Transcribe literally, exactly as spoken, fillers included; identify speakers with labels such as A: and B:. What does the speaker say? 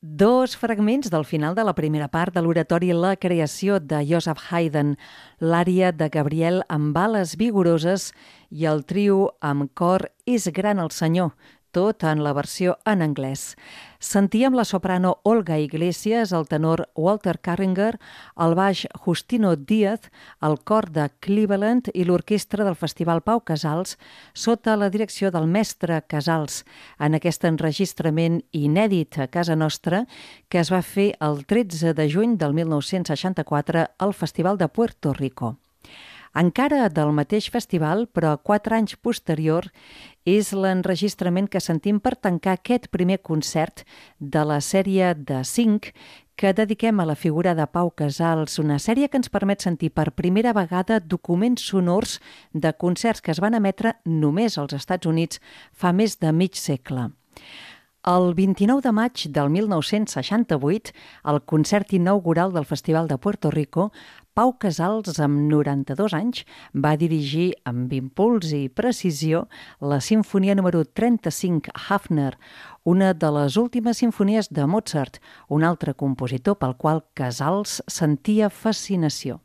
A: Dos fragments del final de la primera part de l'oratori La creació de Joseph Haydn, l'ària de Gabriel amb ales vigoroses i el trio amb cor És gran el Senyor, tot en la versió en anglès. Sentíem la soprano Olga Iglesias, el tenor Walter Carringer, el baix Justino Díaz, el cor de Cleveland i l'orquestra del Festival Pau Casals sota la direcció del mestre Casals en aquest enregistrament inèdit a casa nostra que es va fer el tretze de juny del mil nou-cents seixanta-quatre al Festival de Puerto Rico. Encara del mateix festival, però quatre anys posterior, és l'enregistrament que sentim per tancar aquest primer concert de la sèrie de cinc que dediquem a la figura de Pau Casals, una sèrie que ens permet sentir per primera vegada documents sonors de concerts que es van emetre només als Estats Units fa més de mig segle. El vint-i-nou de maig del mil nou-cents seixanta-vuit, al concert inaugural del Festival de Puerto Rico, Pau Casals, amb noranta-dos anys, va dirigir amb impuls i precisió la Simfonia número trenta-cinc Hafner, una de les últimes simfonies de Mozart, un altre compositor pel qual Casals sentia fascinació.